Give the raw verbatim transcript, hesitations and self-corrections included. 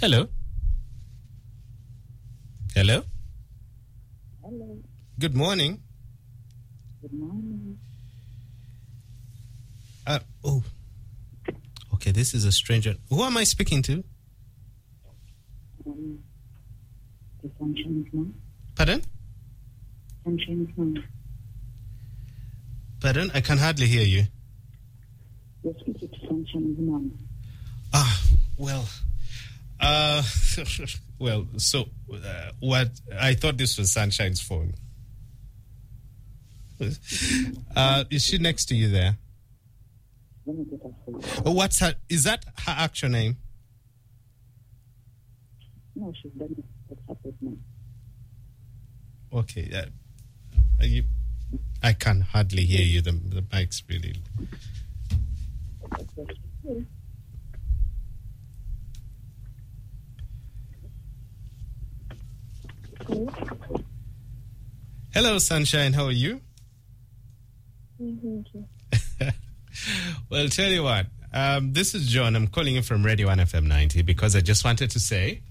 Hello? Hello? Hello. Good morning. Good morning. Uh, oh. Okay, this is a stranger. Who am I speaking to? Um, the Sunshine's mom. Pardon? Sunshine's mom. Pardon? I can hardly hear you. You're speaking to Sunshine's mom. Ah, well. Uh, well, so uh, what? I thought this was Sunshine's phone. Uh, is she next to you there? Let me get her for you. Oh, what's her? Is that her actual name? No, she's done it. What's up with me? Okay. Uh, are you, I can hardly hear you. The the mic's really. Hello, Sunshine. How are you? Thank you. Well, tell you what. Um, this is John. I'm calling you from Radio one F M ninety because I just wanted to say